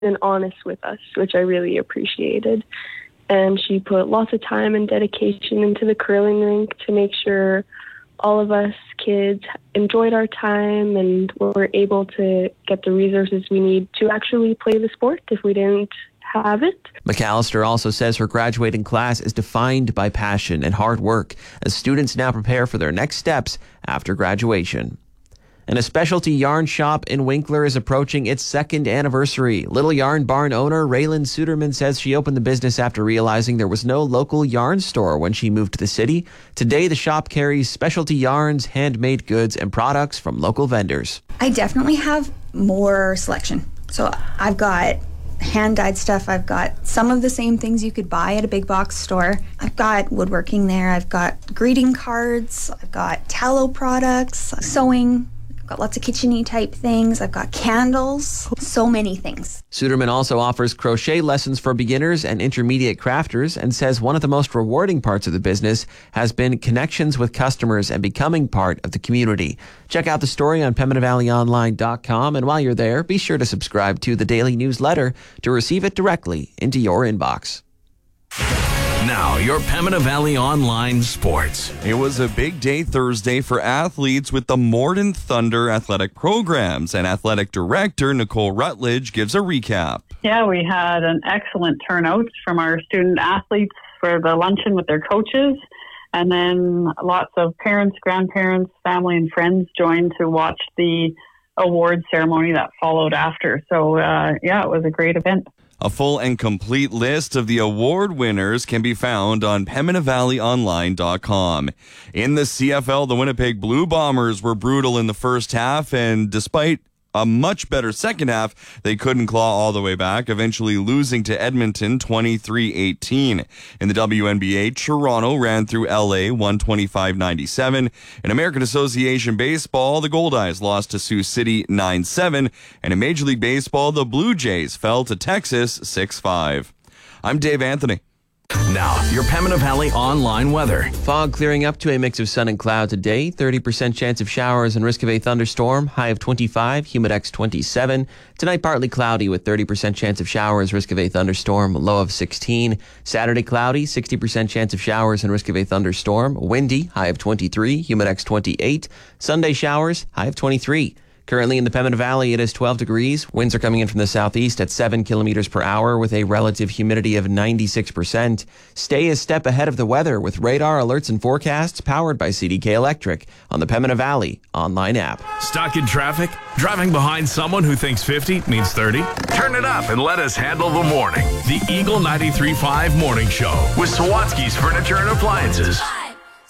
and honest with us, which I really appreciated. And she put lots of time and dedication into the curling rink to make sure all of us kids enjoyed our time and were able to get the resources we need to actually play the sport if we didn't have it. McAllister also says her graduating class is defined by passion and hard work as students now prepare for their next steps after graduation. And a specialty yarn shop in Winkler is approaching its second anniversary. Little Yarn Barn owner Raylan Suderman says she opened the business after realizing there was no local yarn store when she moved to the city. Today, the shop carries specialty yarns, handmade goods, and products from local vendors. I definitely have more selection. So I've got hand-dyed stuff. I've got some of the same things you could buy at a big box store. I've got woodworking there. I've got greeting cards. I've got tallow products, sewing. Got lots of kitchen-y type things. I've got candles, so many things. Suderman also offers crochet lessons for beginners and intermediate crafters and says one of the most rewarding parts of the business has been connections with customers and becoming part of the community. Check out the story on PembinaValleyOnline.com, and while you're there, be sure to subscribe to the daily newsletter to receive it directly into your inbox. Now, your Pembina Valley Online Sports. It was a big day Thursday for athletes with the Morden Thunder athletic programs, and athletic director Nicole Rutledge gives a recap. Yeah, we had an excellent turnout from our student athletes for the luncheon with their coaches, and then lots of parents, grandparents, family, and friends joined to watch the award ceremony that followed after. So, it was a great event. A full and complete list of the award winners can be found on PembinaValleyOnline.com. In the CFL, the Winnipeg Blue Bombers were brutal in the first half, and despite a much better second half, they couldn't claw all the way back, eventually losing to Edmonton 23-18. In the WNBA, Toronto ran through LA 125-97. In American Association Baseball, the Goldeyes lost to Sioux City 9-7. And in Major League Baseball, the Blue Jays fell to Texas 6-5. I'm Dave Anthony. Now, your Pembina Valley Online weather. Fog clearing up to a mix of sun and cloud today. 30% chance of showers and risk of a thunderstorm. High of 25, humidex 27. Tonight, partly cloudy with 30% chance of showers, risk of a thunderstorm. Low of 16. Saturday, cloudy, 60% chance of showers and risk of a thunderstorm. Windy, high of 23, humidex 28. Sunday, showers, high of 23. Currently in the Pembina Valley, it is 12 degrees. Winds are coming in from the southeast at 7 kilometers per hour with a relative humidity of 96%. Stay a step ahead of the weather with radar alerts and forecasts powered by CDK Electric on the Pembina Valley online app. Stuck in traffic? Driving behind someone who thinks 50 means 30? Turn it up and let us handle the morning. The Eagle 93.5 Morning Show with Sawatsky's Furniture and Appliances.